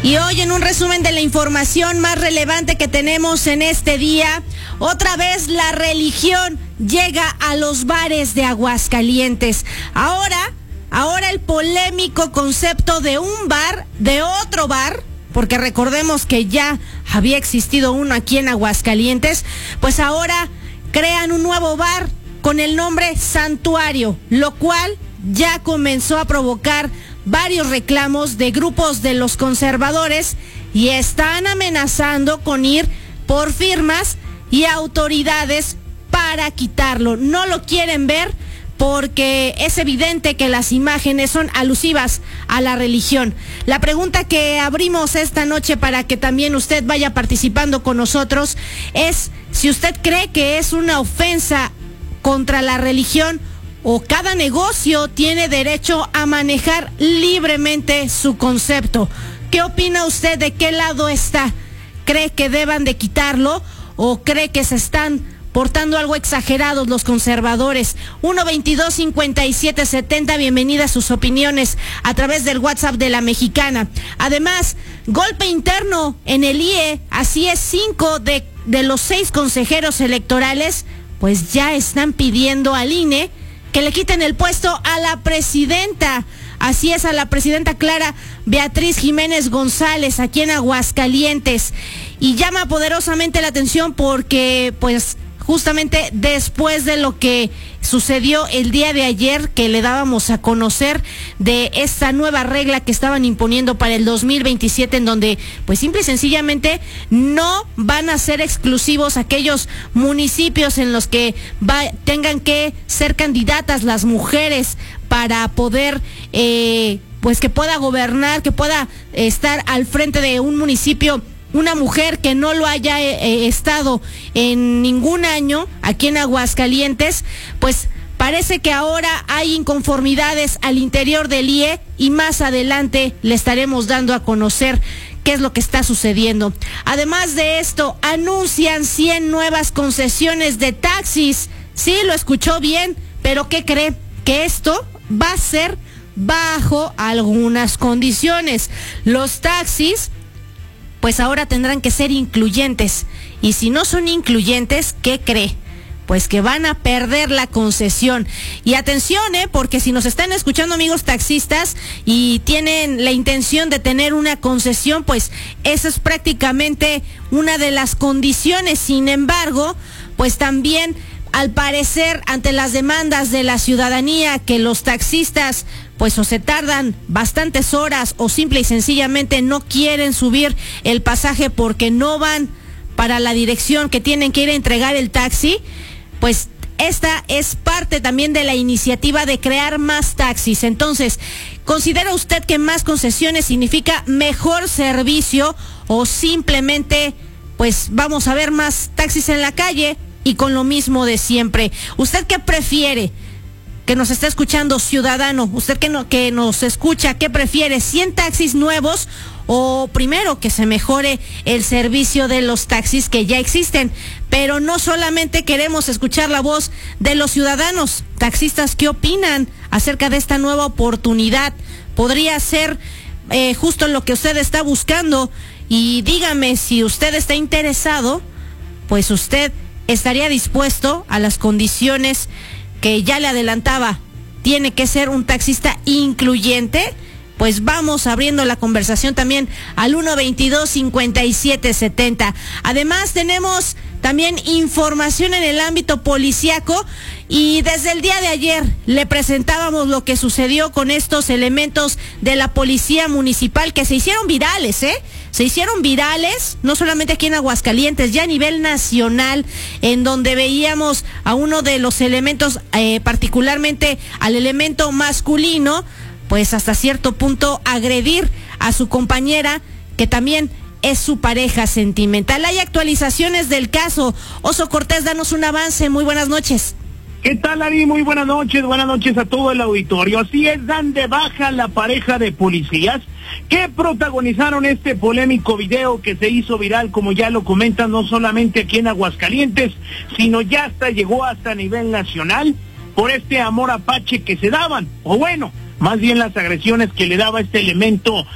Y hoy, en un resumen de la información más relevante que tenemos en este día, otra vez la religión llega a los bares de Aguascalientes. Ahora el polémico concepto de un bar, de otro bar, porque recordemos que ya había existido uno aquí en Aguascalientes, pues ahora crean un nuevo bar con el nombre Santuario, lo cual ya comenzó a provocar varios reclamos de grupos de los conservadores y están amenazando con ir por firmas y autoridades para quitarlo. No lo quieren ver porque es evidente que las imágenes son alusivas a la religión. La pregunta que abrimos esta noche para que también usted vaya participando con nosotros es si usted cree que es una ofensa contra la religión o cada negocio tiene derecho a manejar libremente su concepto. ¿Qué opina usted? ¿De qué lado está? ¿Cree que deban de quitarlo o cree que se están portando algo exagerados los conservadores? 1-22-57-70, bienvenida a sus opiniones a través del WhatsApp de La Mexicana. Además, golpe interno en el IE, así es, 5 de los 6 consejeros electorales pues ya están pidiendo al INE que le quiten el puesto a la presidenta. Así es, a la presidenta Clara Beatriz Jiménez González, aquí en Aguascalientes. Y llama poderosamente la atención porque, pues, justamente después de lo que sucedió el día de ayer, que le dábamos a conocer de esta nueva regla que estaban imponiendo para el 2027, en donde pues simple y sencillamente no van a ser exclusivos aquellos municipios en los que tengan que ser candidatas las mujeres para poder pues que pueda gobernar, que pueda estar al frente de un municipio una mujer que no lo haya estado en ningún año aquí en Aguascalientes. Pues parece que ahora hay inconformidades al interior del IE y más adelante le estaremos dando a conocer qué es lo que está sucediendo. Además de esto, anuncian 100 nuevas concesiones de taxis. Sí, lo escuchó bien, pero ¿qué cree? Que esto va a ser bajo algunas condiciones. Los taxis pues ahora tendrán que ser incluyentes. Y si no son incluyentes, ¿qué cree? Pues que van a perder la concesión. Y atención, porque si nos están escuchando amigos taxistas y tienen la intención de tener una concesión, pues esa es prácticamente una de las condiciones. Sin embargo, pues también, al parecer, ante las demandas de la ciudadanía, que los taxistas pues o se tardan bastantes horas o simple y sencillamente no quieren subir el pasaje porque no van para la dirección que tienen que ir a entregar el taxi, pues esta es parte también de la iniciativa de crear más taxis. Entonces, ¿considera usted que más concesiones significa mejor servicio o simplemente pues vamos a ver más taxis en la calle y con lo mismo de siempre? ¿Usted qué prefiere? Que nos está escuchando, ciudadano, usted que nos escucha, ¿qué prefiere? ¿100 taxis nuevos o primero que se mejore el servicio de los taxis que ya existen? Pero no solamente queremos escuchar la voz de los ciudadanos, taxistas, ¿qué opinan acerca de esta nueva oportunidad? Podría ser justo lo que usted está buscando, y dígame si usted está interesado, pues usted estaría dispuesto a las condiciones que ya le adelantaba. Tiene que ser un taxista incluyente. Pues vamos abriendo la conversación también al 1-22-57-70. Además tenemos también información en el ámbito policíaco y desde el día de ayer le presentábamos lo que sucedió con estos elementos de la policía municipal que se hicieron virales, Se hicieron virales, no solamente aquí en Aguascalientes, ya a nivel nacional, en donde veíamos a uno de los elementos, particularmente al elemento masculino, pues hasta cierto punto agredir a su compañera, que también es su pareja sentimental. Hay actualizaciones del caso. Oso Cortés, danos un avance. Muy buenas noches. ¿Qué tal, Ari? Muy buenas noches a todo el auditorio. Así es, dan de baja la pareja de policías que protagonizaron este polémico video que se hizo viral, como ya lo comentan, no solamente aquí en Aguascalientes, sino ya llegó hasta nivel nacional, por este amor apache que se daban, o bueno, más bien las agresiones que le daba este elemento